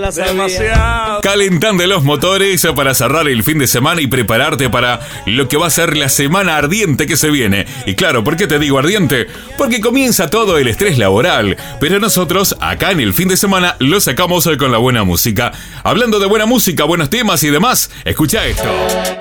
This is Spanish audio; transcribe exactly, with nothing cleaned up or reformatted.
Demasiado. Calentando los motores para cerrar el fin de semana y prepararte para lo que va a ser la semana ardiente que se viene. Y claro, ¿por qué te digo ardiente? Porque comienza todo el estrés laboral, pero nosotros acá en el fin de semana lo sacamos con la buena música. Hablando de buena música, buenos temas y demás, escucha esto.